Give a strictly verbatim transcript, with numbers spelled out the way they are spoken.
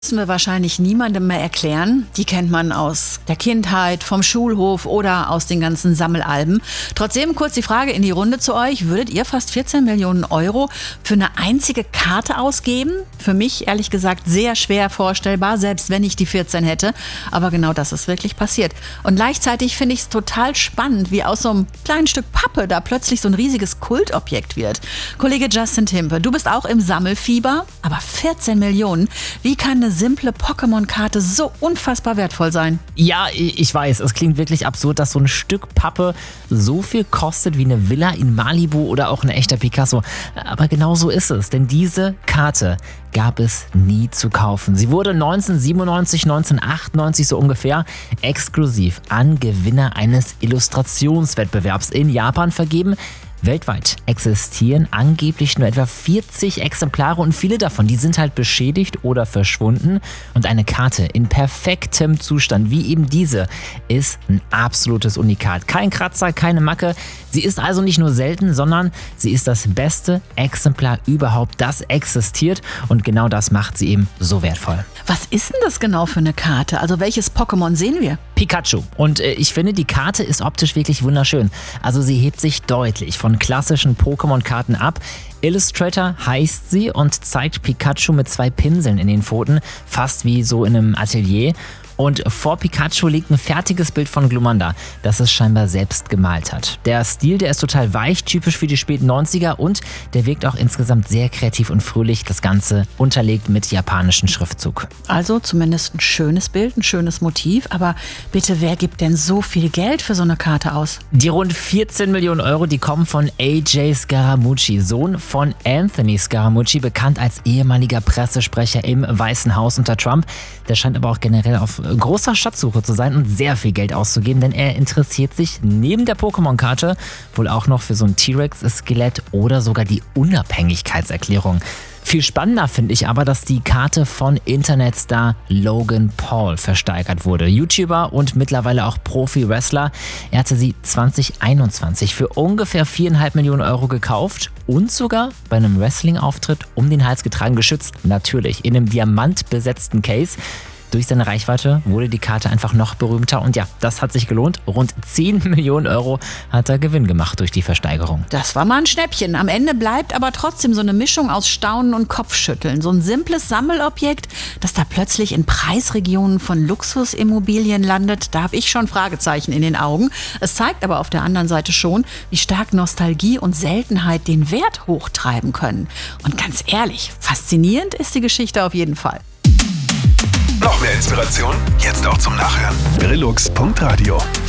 Müssen wir wahrscheinlich niemandem mehr erklären. Die kennt man aus der Kindheit, vom Schulhof oder aus den ganzen Sammelalben. Trotzdem kurz die Frage in die Runde zu euch. Würdet ihr fast vierzehn Millionen Euro für eine einzige Karte ausgeben? Für mich ehrlich gesagt sehr schwer vorstellbar, selbst wenn ich die vierzehn hätte. Aber genau das ist wirklich passiert. Und gleichzeitig finde ich es total spannend, wie aus so einem kleinen Stück Pappe da plötzlich so ein riesiges Kultobjekt wird. Kollege Justin Timpe, du bist auch im Sammelfieber, aber vierzehn Millionen, wie kann eine simple Pokémon-Karte so unfassbar wertvoll sein? Ja, ich weiß, es klingt wirklich absurd, dass so ein Stück Pappe so viel kostet wie eine Villa in Malibu oder auch ein echter Picasso. Aber genau so ist es, denn diese Karte gab es nie zu kaufen. Sie wurde neunzehnhundertsiebenundneunzig, neunzehnhundertachtundneunzig so ungefähr exklusiv an Gewinner eines Illustrationswettbewerbs in Japan vergeben. Weltweit existieren angeblich nur etwa vierzig Exemplare und viele davon, die sind halt beschädigt oder verschwunden. Und eine Karte in perfektem Zustand wie eben diese ist ein absolutes Unikat. Kein Kratzer, keine Macke. Sie ist also nicht nur selten, sondern sie ist das beste Exemplar überhaupt, das existiert. Und genau das macht sie eben so wertvoll. Was ist denn das genau für eine Karte? Also welches Pokémon sehen wir? Pikachu. Und äh, ich finde, die Karte ist optisch wirklich wunderschön. Also sie hebt sich deutlich von klassischen Pokémon-Karten ab. Illustrator heißt sie und zeigt Pikachu mit zwei Pinseln in den Pfoten, fast wie so in einem Atelier. Und vor Pikachu liegt ein fertiges Bild von Glumanda, das es scheinbar selbst gemalt hat. Der Stil, der ist total weich, typisch für die späten neunziger und der wirkt auch insgesamt sehr kreativ und fröhlich, das Ganze unterlegt mit japanischem Schriftzug. Also zumindest ein schönes Bild, ein schönes Motiv, aber bitte, wer gibt denn so viel Geld für so eine Karte aus? Die rund vierzehn Millionen Euro, die kommen von A J Scaramucci, Sohn von Anthony Scaramucci, bekannt als ehemaliger Pressesprecher im Weißen Haus unter Trump. Der scheint aber auch generell auf großer Schatzsuche zu sein und sehr viel Geld auszugeben, denn er interessiert sich neben der Pokémon-Karte wohl auch noch für so ein T-Rex-Skelett oder sogar die Unabhängigkeitserklärung. Viel spannender finde ich aber, dass die Karte von Internetstar Logan Paul versteigert wurde. YouTuber und mittlerweile auch Profi-Wrestler. Er hatte sie zwanzig einundzwanzig für ungefähr viereinhalb Millionen Euro gekauft und sogar bei einem Wrestling-Auftritt um den Hals getragen, geschützt. Natürlich in einem diamantbesetzten Case. Durch seine Reichweite wurde die Karte einfach noch berühmter und ja, das hat sich gelohnt. Rund zehn Millionen Euro hat er Gewinn gemacht durch die Versteigerung. Das war mal ein Schnäppchen. Am Ende bleibt aber trotzdem so eine Mischung aus Staunen und Kopfschütteln. So ein simples Sammelobjekt, das da plötzlich in Preisregionen von Luxusimmobilien landet, da habe ich schon Fragezeichen in den Augen. Es zeigt aber auf der anderen Seite schon, wie stark Nostalgie und Seltenheit den Wert hochtreiben können. Und ganz ehrlich, faszinierend ist die Geschichte auf jeden Fall. Noch mehr Inspiration? Jetzt auch zum Nachhören. Brillux Punkt Radio